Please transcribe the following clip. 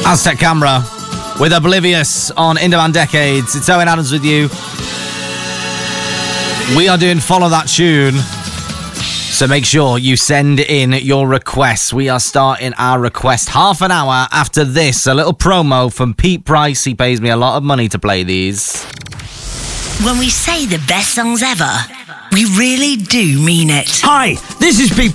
Aztec Camera with Oblivious on In Demand Decades. It's Owen Adams with you. We are doing Follow That Tune, so make sure you send in your requests. We are starting our request half an hour after this. A little promo from Pete Price. He pays me a lot of money to play these. When we say the best songs ever, we really do mean it. Hi, this is Pete